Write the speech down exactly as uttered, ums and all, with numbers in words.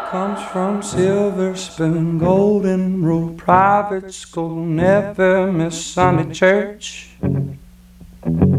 Comes from Silver Spoon, Golden Rule, private school, never miss Sunday church.